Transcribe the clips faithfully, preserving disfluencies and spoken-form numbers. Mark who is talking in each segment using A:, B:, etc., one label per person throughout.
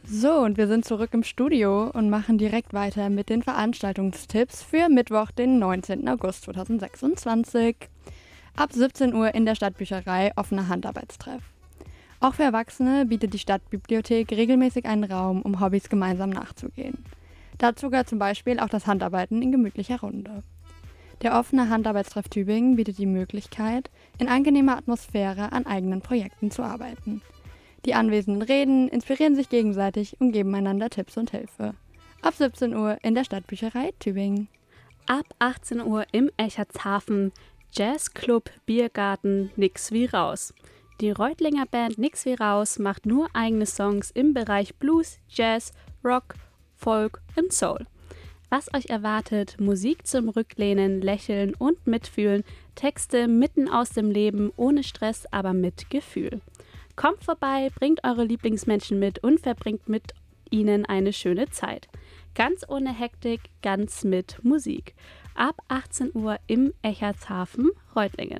A: So, und wir sind zurück im Studio und machen direkt weiter mit den Veranstaltungstipps für Mittwoch, den neunzehnten August zweitausendsechsundzwanzig. Ab siebzehn Uhr in der Stadtbücherei offener Handarbeitstreff. Auch für Erwachsene bietet die Stadtbibliothek regelmäßig einen Raum, um Hobbys gemeinsam nachzugehen. Dazu gehört zum Beispiel auch das Handarbeiten in gemütlicher Runde. Der offene Handarbeitstreff Tübingen bietet die Möglichkeit, in angenehmer Atmosphäre an eigenen Projekten zu arbeiten. Die Anwesenden reden, inspirieren sich gegenseitig und geben einander Tipps und Hilfe. Ab siebzehn Uhr in der Stadtbücherei Tübingen.
B: Ab achtzehn Uhr im Echertshafen, Jazzclub, Biergarten, Nix wie raus. Die Reutlinger Band Nix wie raus macht nur eigene Songs im Bereich Blues, Jazz, Rock, Folk und Soul. Was euch erwartet: Musik zum Rücklehnen, Lächeln und Mitfühlen, Texte mitten aus dem Leben, ohne Stress, aber mit Gefühl. Kommt vorbei, bringt eure Lieblingsmenschen mit und verbringt mit ihnen eine schöne Zeit. Ganz ohne Hektik, ganz mit Musik. Ab achtzehn Uhr im Echertshafen, Reutlingen.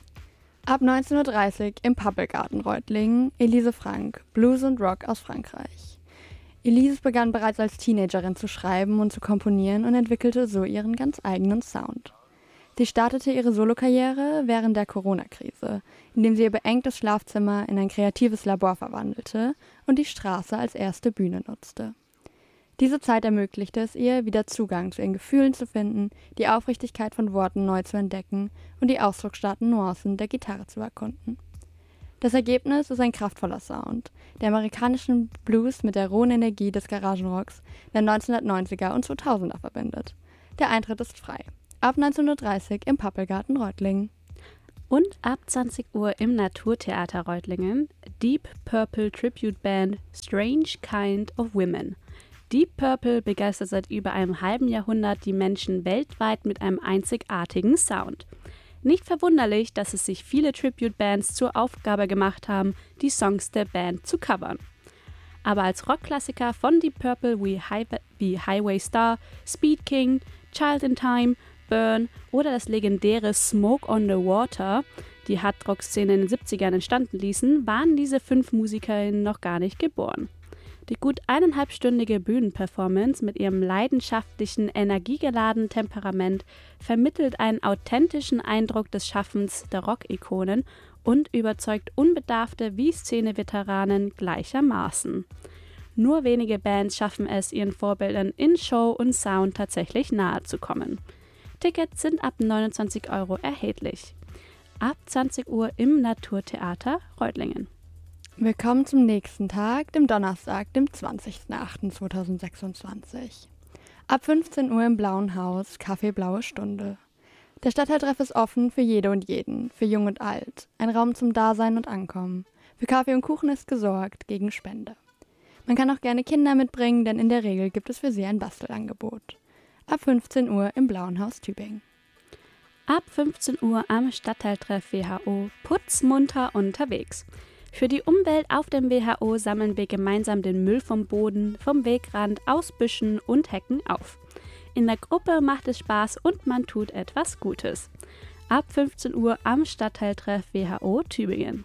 A: Ab neunzehn Uhr dreißig im Pappelgarten Reutlingen, Elise Frank, Blues und Rock aus Frankreich. Elise begann bereits als Teenagerin zu schreiben und zu komponieren und entwickelte so ihren ganz eigenen Sound. Sie startete ihre Solokarriere während der Corona-Krise, indem sie ihr beengtes Schlafzimmer in ein kreatives Labor verwandelte und die Straße als erste Bühne nutzte. Diese Zeit ermöglichte es ihr, wieder Zugang zu ihren Gefühlen zu finden, die Aufrichtigkeit von Worten neu zu entdecken und die ausdrucksstarken Nuancen der Gitarre zu erkunden. Das Ergebnis ist ein kraftvoller Sound, der amerikanischen Blues mit der rohen Energie des Garagenrocks der neunzehnhundertneunziger und zweitausender verbindet. Der Eintritt ist frei. Ab neunzehn Uhr dreißig im Pappelgarten Reutlingen.
B: Und ab zwanzig Uhr im Naturtheater Reutlingen, Deep Purple Tribute Band Strange Kind of Women. Deep Purple begeistert seit über einem halben Jahrhundert die Menschen weltweit mit einem einzigartigen Sound. Nicht verwunderlich, dass es sich viele Tribute-Bands zur Aufgabe gemacht haben, die Songs der Band zu covern. Aber als Rockklassiker von Deep Purple wie, High- wie Highway Star, Speed King, Child in Time, Burn oder das legendäre Smoke on the Water, die Hardrock-Szene in den siebzigern entstanden ließen, waren diese fünf Musikerinnen noch gar nicht geboren. Die gut eineinhalbstündige Bühnenperformance mit ihrem leidenschaftlichen, energiegeladenen Temperament vermittelt einen authentischen Eindruck des Schaffens der Rock-Ikonen und überzeugt Unbedarfte wie Szene-Veteranen gleichermaßen. Nur wenige Bands schaffen es, ihren Vorbildern in Show und Sound tatsächlich nahe zu kommen. Tickets sind ab neunundzwanzig Euro erhältlich. Ab zwanzig Uhr im Naturtheater Reutlingen.
A: Wir kommen zum nächsten Tag, dem Donnerstag, dem zwanzigsten achten zweitausendsechsundzwanzig. Ab fünfzehn Uhr im Blauen Haus, Kaffee Blaue Stunde. Der Stadtteiltreff ist offen für jede und jeden, für Jung und Alt. Ein Raum zum Dasein und Ankommen. Für Kaffee und Kuchen ist gesorgt, gegen Spende. Man kann auch gerne Kinder mitbringen, denn in der Regel gibt es für sie ein Bastelangebot. Ab fünfzehn Uhr im Blauen Haus Tübingen.
B: Ab fünfzehn Uhr am Stadtteiltreff W H O, putzmunter unterwegs. Für die Umwelt auf dem W H O sammeln wir gemeinsam den Müll vom Boden, vom Wegrand, aus Büschen und Hecken auf. In der Gruppe macht es Spaß und man tut etwas Gutes. Ab fünfzehn Uhr am Stadtteiltreff W H O Tübingen.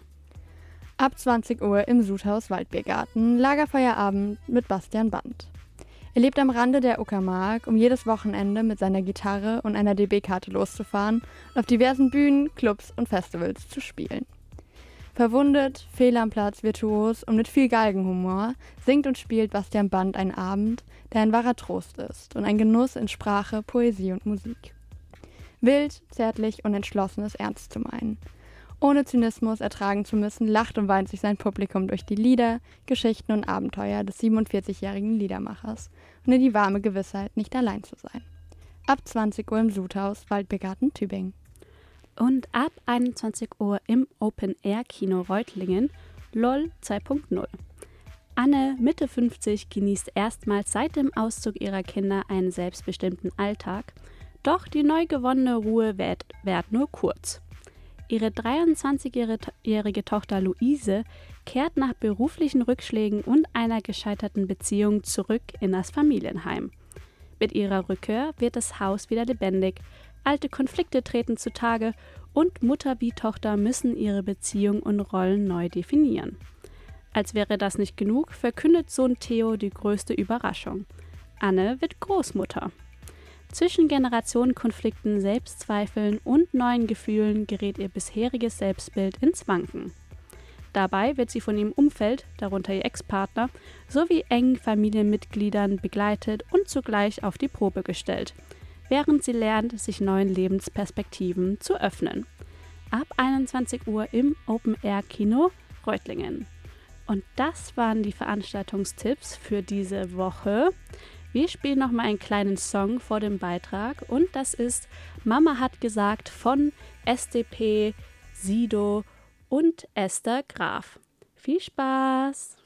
A: Ab zwanzig Uhr im Sudhaus Waldbiergarten, Lagerfeuerabend mit Bastian Band. Er lebt am Rande der Uckermark, um jedes Wochenende mit seiner Gitarre und einer D B-Karte loszufahren und auf diversen Bühnen, Clubs und Festivals zu spielen. Verwundet, fehl am Platz, virtuos und mit viel Galgenhumor singt und spielt Bastian Band einen Abend, der ein wahrer Trost ist und ein Genuss in Sprache, Poesie und Musik. Wild, zärtlich und entschlossen, es ernst zu meinen. Ohne Zynismus ertragen zu müssen, lacht und weint sich sein Publikum durch die Lieder, Geschichten und Abenteuer des siebenundvierzigjährigen Liedermachers und in die warme Gewissheit, nicht allein zu sein. Ab zwanzig Uhr im Sudhaus, Waldbiergarten, Tübingen.
B: Und ab einundzwanzig Uhr im Open-Air-Kino Reutlingen, LOL zwei Punkt null. Anne, Mitte fünfzig, genießt erstmals seit dem Auszug ihrer Kinder einen selbstbestimmten Alltag, doch die neu gewonnene Ruhe währt, währt nur kurz. Ihre dreiundzwanzigjährige Tochter Luise kehrt nach beruflichen Rückschlägen und einer gescheiterten Beziehung zurück in das Familienheim. Mit ihrer Rückkehr wird das Haus wieder lebendig, alte Konflikte treten zutage und Mutter wie Tochter müssen ihre Beziehung und Rollen neu definieren. Als wäre das nicht genug, verkündet Sohn Theo die größte Überraschung. Anne wird Großmutter. Zwischen Generationenkonflikten, Selbstzweifeln und neuen Gefühlen gerät ihr bisheriges Selbstbild ins Wanken. Dabei wird sie von ihrem Umfeld, darunter ihr Ex-Partner, sowie engen Familienmitgliedern begleitet und zugleich auf die Probe gestellt, während sie lernt, sich neuen Lebensperspektiven zu öffnen. Ab einundzwanzig Uhr im Open-Air-Kino Reutlingen. Und das waren die Veranstaltungstipps für diese Woche. Wir spielen nochmal einen kleinen Song vor dem Beitrag und das ist Mama hat gesagt von S D P, Sido und Esther Graf. Viel Spaß!